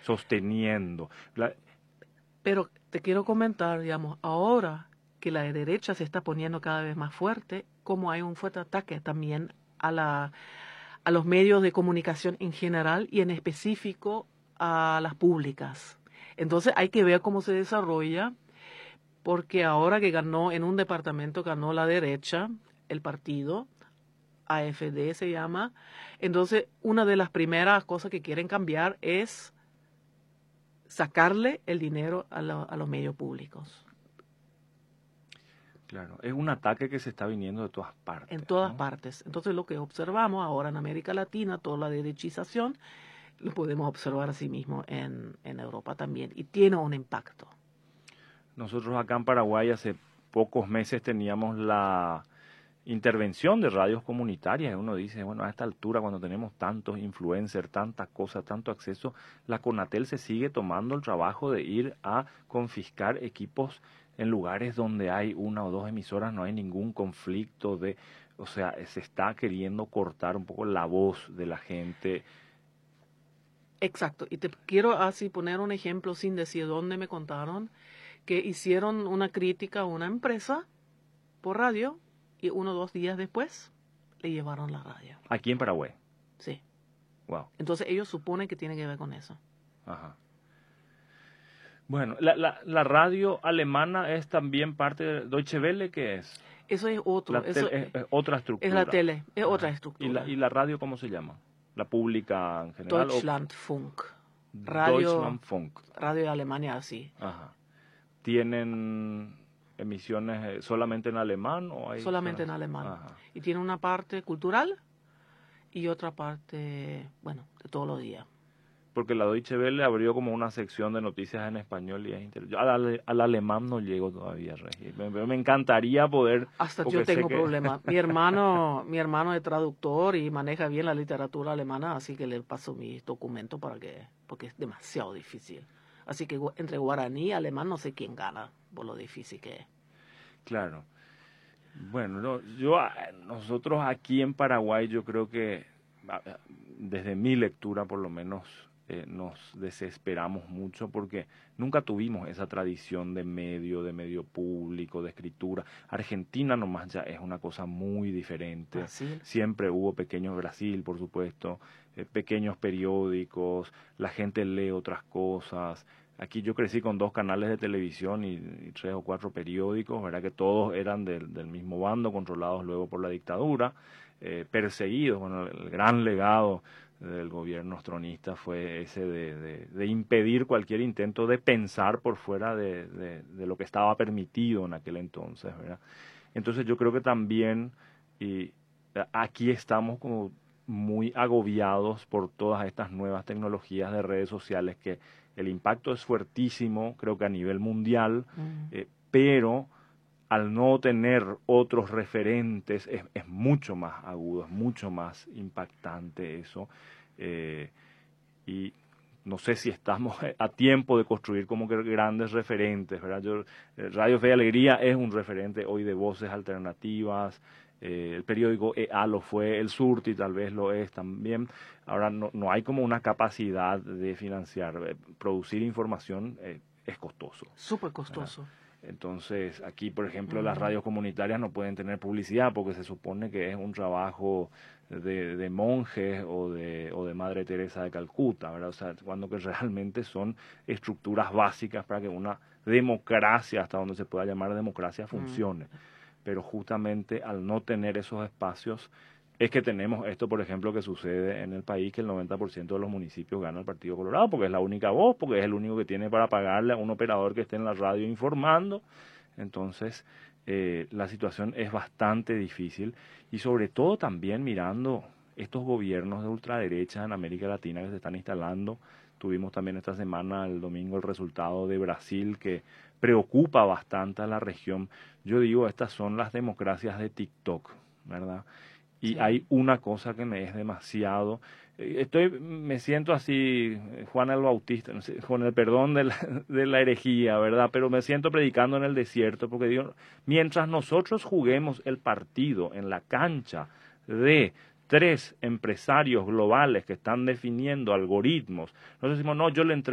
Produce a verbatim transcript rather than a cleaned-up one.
sosteniendo. La... Pero te quiero comentar, digamos, ahora que la derecha se está poniendo cada vez más fuerte, como hay un fuerte ataque también a, la, a los medios de comunicación en general y en específico a las públicas. Entonces hay que ver cómo se desarrolla, porque ahora que ganó en un departamento, ganó la derecha, el partido, A F D se llama, entonces una de las primeras cosas que quieren cambiar es sacarle el dinero a, lo, a los medios públicos. Claro, es un ataque que se está viniendo de todas partes. En todas ¿no? partes. Entonces lo que observamos ahora en América Latina, toda la derechización, lo podemos observar así mismo en, en Europa también. Y tiene un impacto. Nosotros acá en Paraguay hace pocos meses teníamos la intervención de radios comunitarias. Y uno dice, bueno, a esta altura cuando tenemos tantos influencers, tantas cosas, tanto acceso, la CONATEL se sigue tomando el trabajo de ir a confiscar equipos en lugares donde hay una o dos emisoras, no hay ningún conflicto de, o sea, se está queriendo cortar un poco la voz de la gente. Exacto, y te quiero así poner un ejemplo sin decir dónde me contaron que hicieron una crítica a una empresa por radio y uno o dos días después le llevaron la radio. Aquí en Paraguay. Sí. Wow. Entonces ellos suponen que tiene que ver con eso. Ajá. Bueno, la, la, la radio alemana es también parte de Deutsche Welle, ¿qué es? Eso es otro. La Eso tele, es, es otra estructura. Es la tele, es Ajá. otra estructura. ¿Y la, ¿Y la radio cómo se llama? ¿La pública en general? Deutschlandfunk. Radio, Deutschlandfunk. Radio de Alemania, sí. Ajá. ¿Tienen emisiones solamente en alemán o hay solamente zonas? En alemán? Ajá. Y tiene una parte cultural y otra parte, bueno, de todos los días. Porque la Deutsche Welle abrió como una sección de noticias en español y es interesante. Yo al, al alemán no llego todavía, Regi. Me, me encantaría poder... Hasta yo tengo que... problemas. Mi hermano, mi hermano es traductor y maneja bien la literatura alemana, así que le paso mis documentos para que, porque es demasiado difícil. Así que entre guaraní y alemán no sé quién gana por lo difícil que es. Claro. Bueno, no, yo nosotros aquí en Paraguay yo creo que desde mi lectura por lo menos eh, nos desesperamos mucho porque nunca tuvimos esa tradición de medio, de medio público, de escritura. Argentina nomás ya es una cosa muy diferente. Brasil. Siempre hubo pequeños, Brasil por supuesto, eh, pequeños periódicos, la gente lee otras cosas. Aquí yo crecí con dos canales de televisión y, y tres o cuatro periódicos, ¿verdad? Que todos eran del, del mismo bando, controlados luego por la dictadura, eh, perseguidos. Bueno, el, el gran legado del gobierno tronista fue ese de, de, de impedir cualquier intento de pensar por fuera de, de, de lo que estaba permitido en aquel entonces, ¿verdad? Entonces yo creo que también y aquí estamos como muy agobiados por todas estas nuevas tecnologías de redes sociales que el impacto es fuertísimo, creo que a nivel mundial, mm. eh, pero al no tener otros referentes es, es mucho más agudo, es mucho más impactante eso. Eh, y no sé si estamos a tiempo de construir como que grandes referentes, ¿verdad? Yo, Radio Fe y Alegría es un referente hoy de voces alternativas. Eh, el periódico E A lo fue, el Surti tal vez lo es también. Ahora no, no hay como una capacidad de financiar. Eh, producir información eh, es costoso. Súper costoso. ¿verdad? Entonces aquí, por ejemplo, uh-huh. las radios comunitarias no pueden tener publicidad porque se supone que es un trabajo de, de monjes o de, o de Madre Teresa de Calcuta, ¿verdad? O sea, cuando que realmente son estructuras básicas para que una democracia, hasta donde se pueda llamar democracia, funcione. Uh-huh. Pero justamente al no tener esos espacios es que tenemos esto, por ejemplo, que sucede en el país, que el noventa por ciento de los municipios gana el Partido Colorado, porque es la única voz, porque es el único que tiene para pagarle a un operador que esté en la radio informando. Entonces, eh, la situación es bastante difícil y sobre todo también mirando estos gobiernos de ultraderecha en América Latina que se están instalando. Tuvimos también esta semana, el domingo, el resultado de Brasil, que preocupa bastante a la región. Yo digo, estas son las democracias de TikTok, ¿verdad? Y sí. Hay una cosa que me es demasiado... Estoy, me siento así, Juan el Bautista, no sé, con el perdón de la, de la herejía, ¿verdad? Pero me siento predicando en el desierto, porque digo, mientras nosotros juguemos el partido en la cancha de tres empresarios globales que están definiendo algoritmos, nosotros decimos, no, yo le entrego